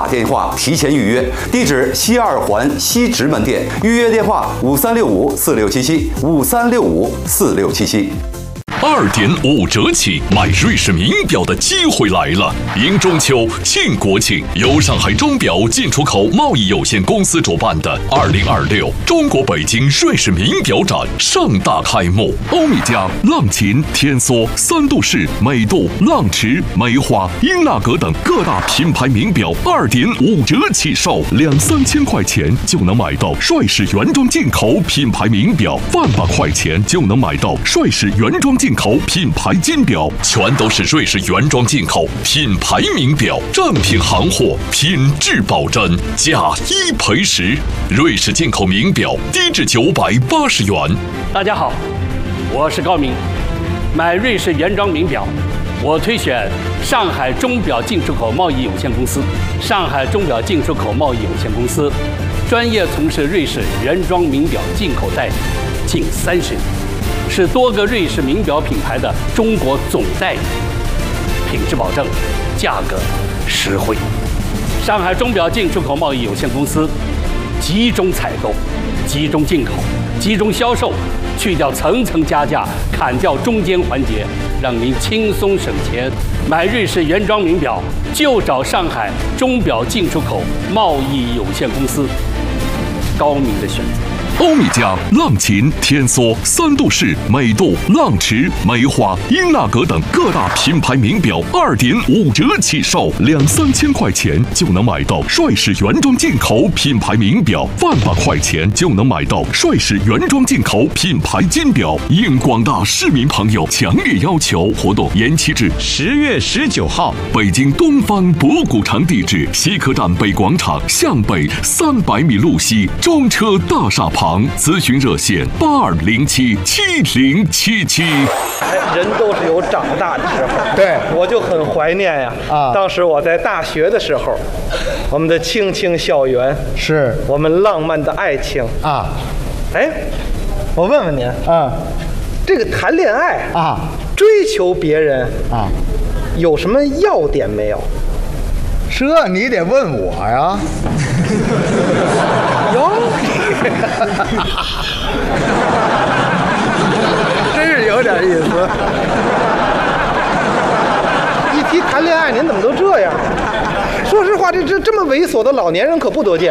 打电话提前预约。地址：西二环西直门店，预约电话53654677，53654677。 2.5折起买瑞士名表的机会来了！迎中秋、庆国庆，由上海钟表进出口贸易有限公司主办的2026中国北京瑞士名表展盛大开幕。欧米茄、浪琴、天梭、三度式、美度、浪驰、梅花、英纳格等各大品牌名表2.5折起售，2-3千块钱就能买到帅士原装进口品牌名表，100块钱就能买到帅士原装进口品牌金表，全都是瑞士原装进口品牌名表，正品行货，品质保真，价1赔10。瑞士进口名表低至980元。 大家好，我是高明。买瑞士原装名表，我推选上海钟表进出口贸易有限公司。上海钟表进出口贸易有限公司专业从事瑞士原装名表进口代理近30年。是多个瑞士名表品牌的中国总代理，品质保证，价格实惠。上海钟表进出口贸易有限公司集中采购、集中进口、集中销售，去掉层层加价，砍掉中间环节，让您轻松省钱。买瑞士原装名表就找上海钟表进出口贸易有限公司，高明的选择。 欧米茄、浪琴、天梭、三度式、美度、浪驰、梅花、英纳格等各大品牌名表2.5折起售，2-3千块钱就能买到帅士原装进口品牌名表，100块钱就能买到帅士原装进口品牌金表。应广大市民朋友强烈要求，活动延期至 10月19号。北京东方博古城地址：西客站北广场向北300米路西中车大厦旁。咨询热线82077077。 人都是有长大的时候， 对， 我就很怀念呀。当时我在大学的时候，我们的青青校园， 是我们浪漫的爱情啊。哎，我问问您啊，这个谈恋爱啊，追求别人啊，有什么要点没有？ 这你得问我呀。 哟，真是有点意思。一提谈恋爱，您怎么都这样？说实话，这么猥琐的老年人可不多见。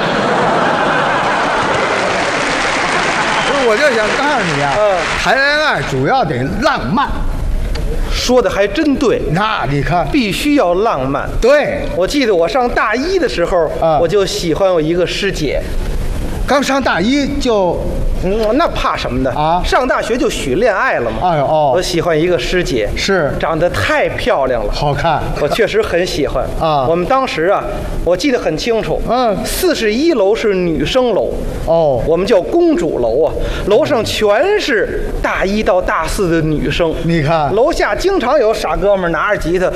我就想告诉你啊，谈恋爱主要得浪漫。 说的还真对， 那你看， 必须要浪漫。 对， 我记得我上大一的时候，我就喜欢我一个师姐。 刚上大一就， 那怕什么的啊？上大学就许恋爱了嘛。 哎呦哦， 我喜欢一个师姐， 是长得太漂亮了， 好看， 我确实很喜欢啊。 我们当时啊，我记得很清楚，41楼是女生楼，哦，我们叫公主楼啊，楼上全是大1到大4的女生。 你看， 楼下经常有傻哥们拿着吉他，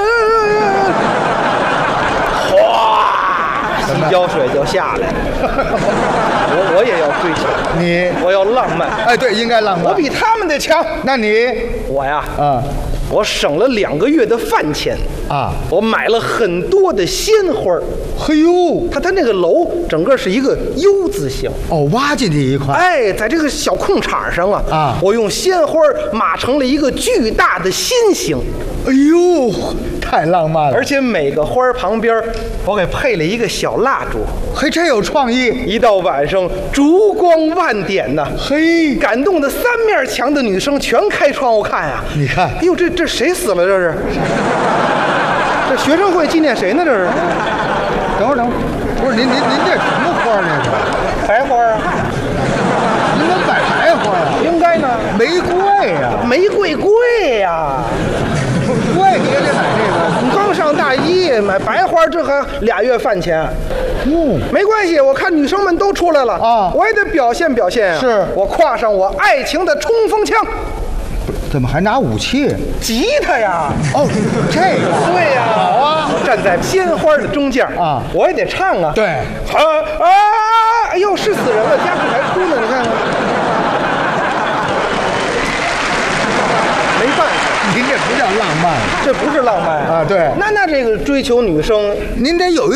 哗。洗脚水就下来了，我也要追求你， 我要浪漫。 哎，对，应该浪漫。 我比他们得强。 那你， 我呀，我省了2个月的饭钱啊，我买了很多的鲜花。 嘿呦， 他那个楼整个是一个 U 字形哦，挖进去一块。 哎，在这个小空场上啊，我用鲜花码成了一个巨大的心形。 哎呦，太浪漫了！ 而且每个花旁边，我给配了一个小蜡烛， 嘿，真有创意！ 一到晚上，烛光万点呐， 嘿，感动的3面墙的女生全开窗户看呀。 你看， 哎呦，这谁死了？这是？这学生会纪念谁呢？这是？ 等会儿，不是您这什么花呢？ 白花啊？ 您怎么摆白花呀？ 应该呢， 玫瑰呀， 玫瑰贵呀。 怪你也得买这个。 你刚上大一，买白花，这还2月饭钱。没关系，我看女生们都出来了啊，我也得表现表现啊。 是我挎上我爱情的冲锋枪。 怎么还拿武器？ 吉他呀！ 哦，这个对呀，好啊！站在鲜花的中间啊，我也得唱啊。 对， 哎呦，是死人了，家属还哭呢，你看看。没办法， 您这不叫浪漫， 这不是浪漫啊！对， 那这个追求女生， 您得有一